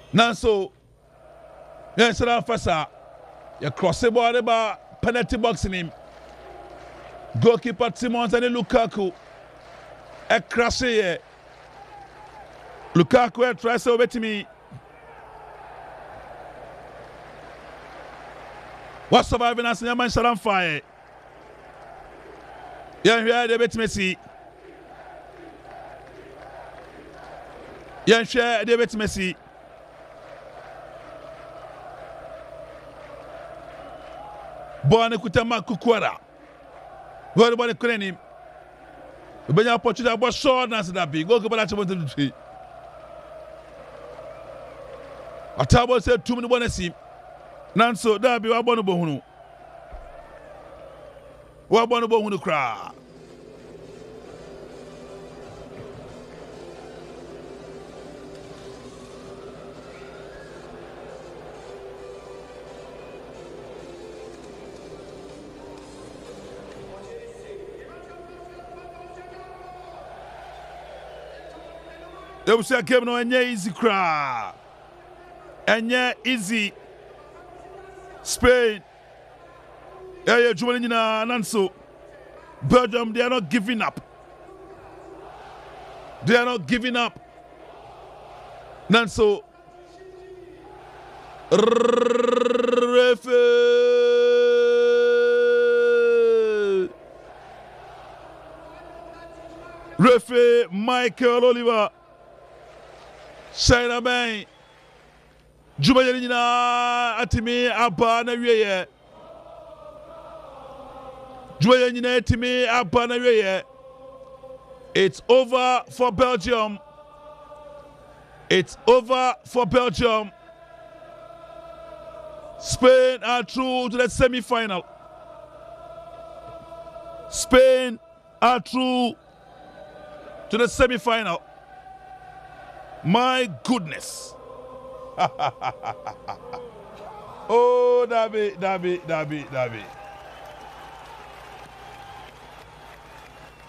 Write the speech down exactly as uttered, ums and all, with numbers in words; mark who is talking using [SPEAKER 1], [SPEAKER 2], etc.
[SPEAKER 1] Nanso, yes, sir, Fasa, you cross the ball by penalty box in him. Goalkeeper Simons and Lukaku. A crash here. Lukaku tries to bet me. What's surviving as a man shall on fire? Yeah, here they bet Messi. Yeah, share they bet Messi. Bwana kutama kukwara. Wale bwana kuleni. Ubenya opportunity abo short na sada bi. Go go bala chabo three. Atabo say two minutes bwana si. Nanso da bi wa bwana bo hunu. Wa bwana bo hunu kra. They will say a game no enye easy cry. Enye easy. Spain. Yeah, yeah, Jumani na Nanso. Belgium, they are not giving up. They are not giving up. Nanso. Referee. Referee Michael Oliver. Shaina Ben. Juba yenina atimi aba na wiye. Juba yenina atimi aba na wiye. It's over for Belgium. It's over for Belgium. Spain are through to the semi-final. Spain are through to the semi-final. My goodness. Oh, Dabi, Dabi, Dabi, Dabi.